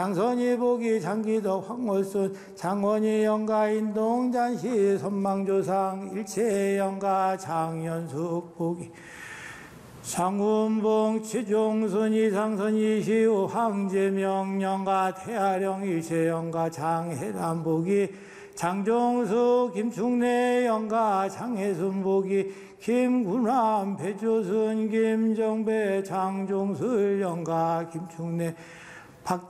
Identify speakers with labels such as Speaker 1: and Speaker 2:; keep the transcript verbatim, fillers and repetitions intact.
Speaker 1: 장선이 보기 장기덕 황월순 장원이 영가 인동잔시 선망조상 일체 영가 장연숙 보기 장운봉 치종선 이상선 이시우 황제명 영가 태아령 일체 영가 장해란 보기 장종수 김충래 영가 장해순 보기 김군함 배조순 김정배 장종술 영가 김충래